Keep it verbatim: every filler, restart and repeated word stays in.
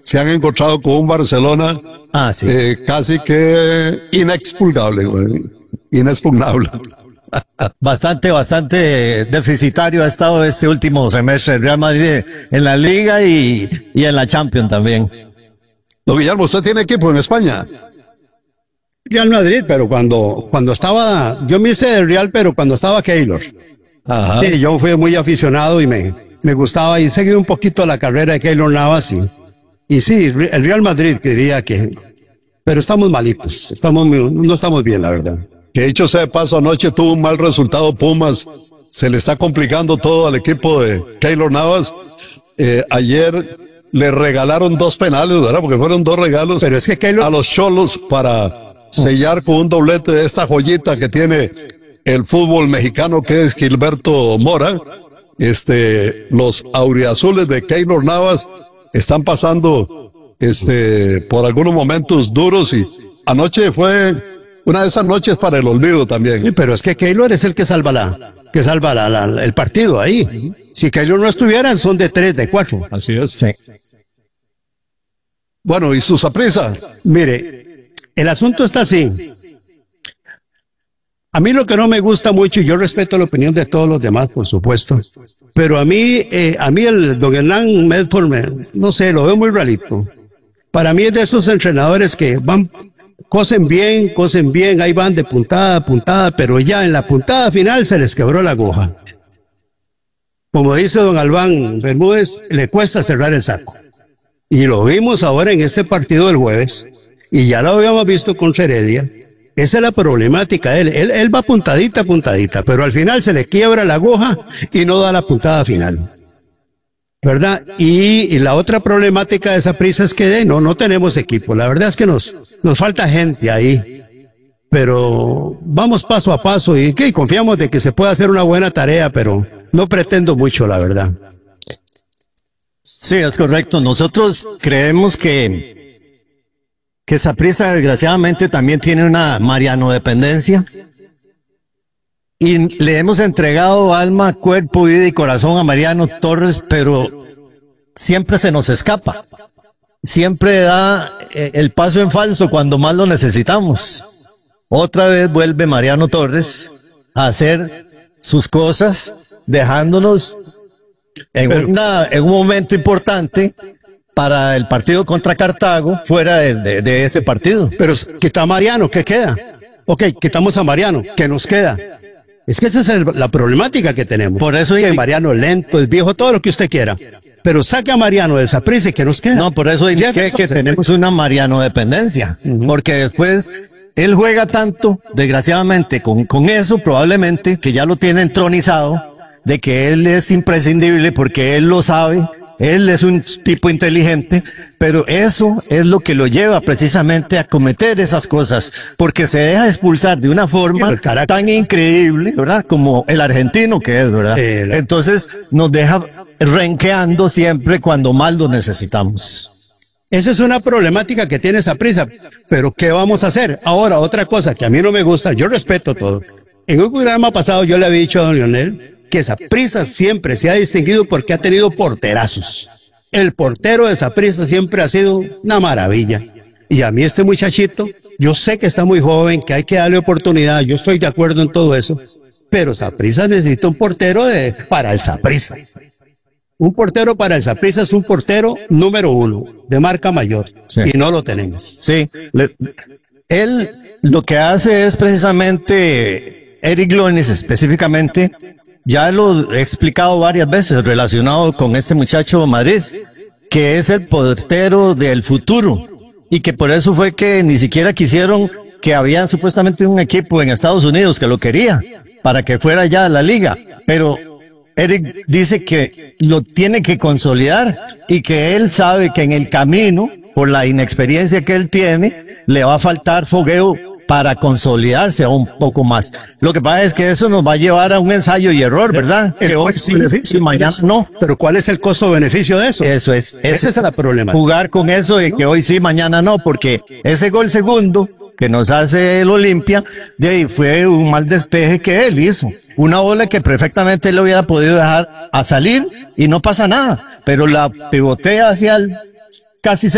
se han encontrado con un Barcelona Ah, sí. eh, casi que inexpugnable, güey. Inexpugnable. Bastante, bastante deficitario ha estado este último semestre el Real Madrid en la Liga y, y en la Champions también. Don Guillermo, ¿usted tiene equipo en España? Real Madrid, pero cuando, cuando estaba, yo me hice del Real, pero cuando estaba Keylor. Ajá. Sí, yo fui muy aficionado y me, me gustaba y seguí un poquito la carrera de Keylor Navas y, y sí, el Real Madrid diría que, pero estamos malitos, estamos, no estamos bien, la verdad. Que dicho sea de paso, anoche tuvo un mal resultado Pumas, se le está complicando todo al equipo de Keylor Navas. Eh, ayer le regalaron dos penales, ¿verdad? Porque fueron dos regalos Pero es que Keylor... a los Cholos para sellar con un doblete de esta joyita que tiene el fútbol mexicano, que es Gilberto Mora. Este, los auriazules de Keylor Navas están pasando este, por algunos momentos duros y anoche fue una de esas noches para el olvido también. Sí, pero es que Keylor es el que salva la, que salva la, la, el partido ahí. Si Keylor no estuviera, son de tres, de cuatro. Así es. Sí. Bueno, ¿y su Saprissa? Mire, el asunto está así. A mí lo que no me gusta mucho, y yo respeto la opinión de todos los demás, por supuesto, pero a mí, eh, a mí el don Hernán Medford, me, no sé, lo veo muy rarito. Para mí es de esos entrenadores que van, cosen bien, cosen bien, ahí van de puntada a puntada, pero ya en la puntada final se les quebró la aguja. Como dice don Albán Bermúdez, le cuesta cerrar el saco. Y lo vimos ahora en este partido del jueves, y ya lo habíamos visto contra Heredia. Esa es la problemática de él. él. Él va puntadita, puntadita, pero al final se le quiebra la aguja y no da la puntada final. ¿Verdad? Y, y la otra problemática de Saprissa es que de, no, no tenemos equipo. La verdad es que nos, nos falta gente ahí. Pero vamos paso a paso y, y confiamos de que se pueda hacer una buena tarea, pero no pretendo mucho, la verdad. Sí, es correcto. Nosotros creemos que que Saprissa desgraciadamente también tiene una Mariano dependencia y le hemos entregado alma, cuerpo, vida y corazón a Mariano Torres, pero siempre se nos escapa, siempre da el paso en falso cuando más lo necesitamos. Otra vez vuelve Mariano Torres a hacer sus cosas, dejándonos en, una, en un momento importante para el partido contra Cartago, fuera de, de, de ese partido. Pero quita a Mariano, ¿qué queda? Ok, quitamos a Mariano, ¿qué nos queda? Es que esa es el, la problemática que tenemos. Por eso que Mariano es lento, es viejo, todo lo que usted quiera. Pero saque a Mariano del Saprissa, ¿qué nos queda? No, por eso indiqué que tenemos una Mariano dependencia. Uh-huh. Porque después él juega tanto, desgraciadamente, con, con eso, probablemente, que ya lo tiene entronizado, de que él es imprescindible porque él lo sabe. Él es un tipo inteligente, pero eso es lo que lo lleva precisamente a cometer esas cosas, porque se deja expulsar de una forma tan increíble, ¿verdad? Como el argentino que es, ¿verdad? Entonces nos deja renqueando siempre cuando más lo necesitamos. Esa es una problemática que tiene Saprissa, pero ¿qué vamos a hacer? Ahora, otra cosa que a mí no me gusta, yo respeto todo. En un programa pasado yo le había dicho a don Leonel que Saprissa siempre se ha distinguido porque ha tenido porterazos. El portero de Saprissa siempre ha sido una maravilla. Y a mí este muchachito, yo sé que está muy joven, que hay que darle oportunidad, yo estoy de acuerdo en todo eso, pero Saprissa necesita un portero de, para el Saprissa. Un portero para el Saprissa es un portero número uno, de marca mayor, sí. Y no lo tenemos. Sí, le, él lo que hace es precisamente, Eric Glonis específicamente, ya lo he explicado varias veces relacionado con este muchacho Madrid, que es el portero del futuro y que por eso fue que ni siquiera quisieron que había supuestamente un equipo en Estados Unidos que lo quería para que fuera ya a la liga, pero Eric dice que lo tiene que consolidar y que él sabe que en el camino, por la inexperiencia que él tiene, le va a faltar fogueo para consolidarse aún un poco más. Lo que pasa es que eso nos va a llevar a un ensayo y error, ¿verdad? El que hoy sí, sí, mañana no. Pero ¿cuál es el costo-beneficio de eso? Eso es. Ese es el problema. Jugar con eso de que hoy sí, mañana no, porque ese gol segundo que nos hace el Olimpia, de ahí fue un mal despeje que él hizo. Una bola que perfectamente él hubiera podido dejar a salir y no pasa nada, pero la pivotea hacia el casi